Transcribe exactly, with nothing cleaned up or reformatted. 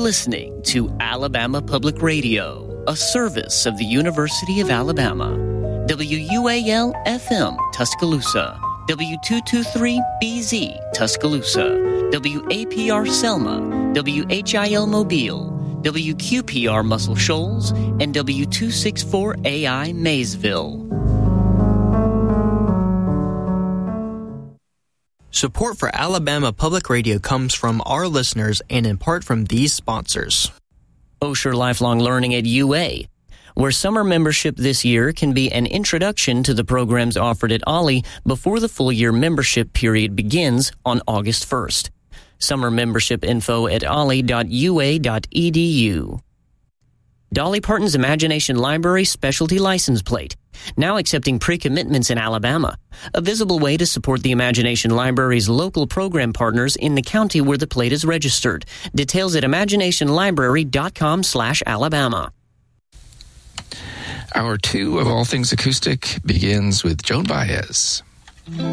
listening to Alabama Public Radio, a service of the University of Alabama. W U A L F M, Tuscaloosa. W two twenty-three B Z, Tuscaloosa. W A P R Selma. W H I L Mobile. W Q P R Muscle Shoals. And W two sixty-four A I Maysville. Support for Alabama Public Radio comes from our listeners and in part from these sponsors. Osher Lifelong Learning at U A, where summer membership this year can be an introduction to the programs offered at Ollie before the full year membership period begins on August first. Summer membership info at ollie dot u a dot e d u. Dolly Parton's Imagination Library Specialty License Plate, now accepting pre-commitments in Alabama, a visible way to support the Imagination Library's local program partners in the county where the plate is registered. Details at imagination library dot com slash Alabama. Hour two of All Things Acoustic begins with Joan Baez.